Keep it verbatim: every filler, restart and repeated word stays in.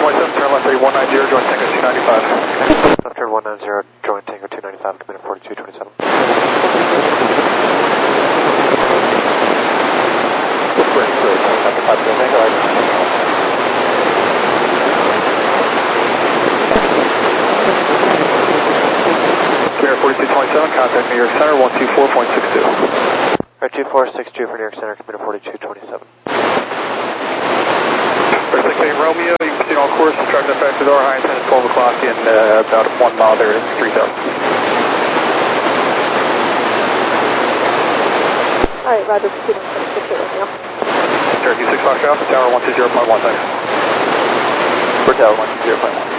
twenty-seven, turn left eight one nine zero, join Tango two ninety-five. Left turn one nine zero, join Tango two ninety-five, come in at forty-two twenty-seven. Great, great. After five zero, Tango, right. Air forty-two twenty-seven, contact New York Center, one two four point six two. Air two four six two for New York Center, come in at forty-two twenty-seven. Air six eight Romeo, you can proceed on course, track that back to the door, high intent at twelve o'clock in uh, about one mile there at three thousand. Alright, Roger, proceeding for six eight Romeo. Cherokee six Fox Alpha, tower one two zero point one, thanks. For tower one two zero point one.